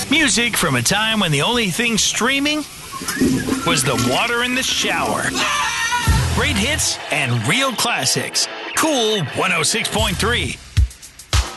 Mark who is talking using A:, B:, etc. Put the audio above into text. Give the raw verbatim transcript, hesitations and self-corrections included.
A: Music from a time when the only thing streaming was the water in the shower. Great hits and real classics. Cool one oh six point three.